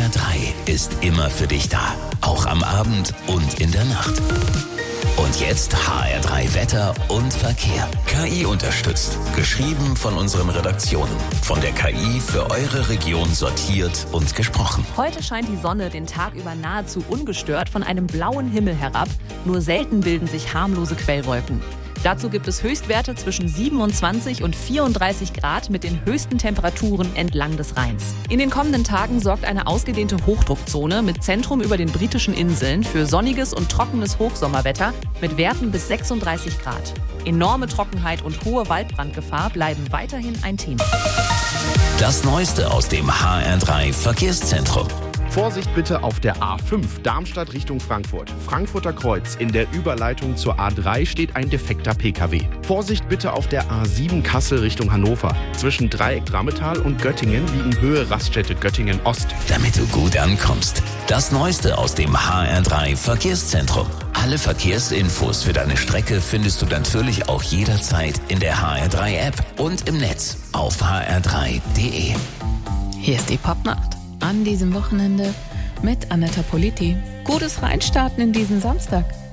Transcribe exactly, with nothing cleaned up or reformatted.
R drei ist immer für dich da. Auch am Abend und in der Nacht. Und jetzt H R drei Wetter und Verkehr. K I unterstützt. Geschrieben von unseren Redaktionen. Von der K I für eure Region sortiert und gesprochen. Heute scheint die Sonne den Tag über nahezu ungestört von einem blauen Himmel herab. Nur selten bilden sich harmlose Quellwolken. Dazu gibt es Höchstwerte zwischen siebenundzwanzig und vierunddreißig Grad mit den höchsten Temperaturen entlang des Rheins. In den kommenden Tagen sorgt eine ausgedehnte Hochdruckzone mit Zentrum über den britischen Inseln für sonniges und trockenes Hochsommerwetter mit Werten bis sechsunddreißig Grad. Enorme Trockenheit und hohe Waldbrandgefahr bleiben weiterhin ein Thema. Das Neueste aus dem H R drei Verkehrszentrum. Vorsicht bitte auf der A fünf, Darmstadt Richtung Frankfurt. Frankfurter Kreuz. In der Überleitung zur A drei steht ein defekter P K W. Vorsicht bitte auf der A sieben, Kassel Richtung Hannover. Zwischen Dreieck Drammetal und Göttingen liegen Höhe Raststätte Göttingen Ost. Damit du gut ankommst. Das Neueste aus dem H R drei Verkehrszentrum. Alle Verkehrsinfos für deine Strecke findest du natürlich auch jederzeit in der H R drei App und im Netz auf h r drei punkt d e. Hier ist die Popnacht an diesem Wochenende mit Anetta Politi. Gutes Reinstarten in diesen Samstag.